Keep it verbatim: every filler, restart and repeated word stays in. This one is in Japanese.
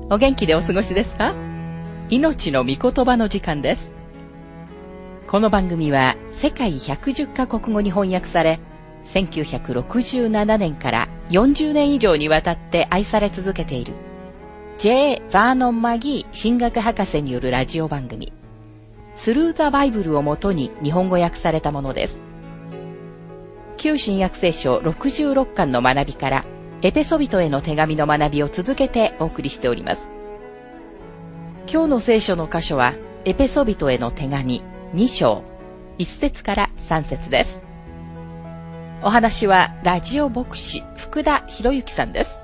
お元気でお過ごしですか？命の御言葉の時間です。この番組は世界ひゃくじゅっカ国語に翻訳され、せんきゅうひゃくろくじゅうななねんからよんじゅうねん以上にわたって愛され続けている J. バーノン・マギー神学博士によるラジオ番組スルー・ザ・バイブルをもとに日本語訳されたものです。旧新約聖書ろくじゅうろっかんの学びからエペソビトへの手紙の学びを続けてお送りしております。今日の聖書の箇所はエペソビトへの手紙に章いっ節からさん節です。お話はラジオ牧師福田博之さんです。